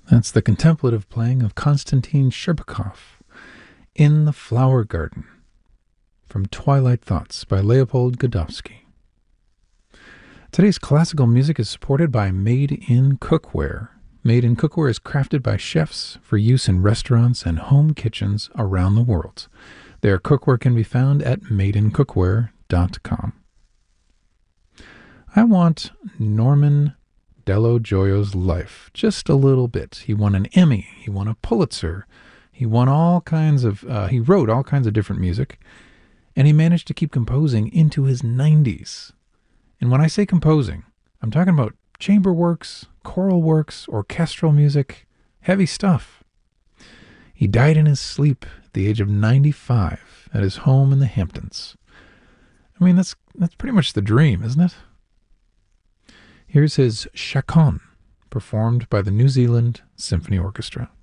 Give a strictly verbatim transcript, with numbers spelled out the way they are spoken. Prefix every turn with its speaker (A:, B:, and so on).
A: That's the contemplative playing of Konstantin Sherbakov in the Flower Garden from Twilight Thoughts by Leopold Godowsky. Today's classical music is supported by Made in Cookware. Made in Cookware is crafted by chefs for use in restaurants and home kitchens around the world. Their cookware can be found at made in cookware dot com. I want Norman Dello Gioio's life just a little bit. He won an Emmy. He won a Pulitzer. He won all kinds of, uh, he wrote all kinds of different music, and he managed to keep composing into his nineties. And when I say composing, I'm talking about chamber works, choral works, orchestral music, heavy stuff. He died in his sleep at the age of ninety-five at his home in the Hamptons. I mean, that's that's pretty much the dream, isn't it? Here's his Chaconne, performed by the New Zealand Symphony Orchestra.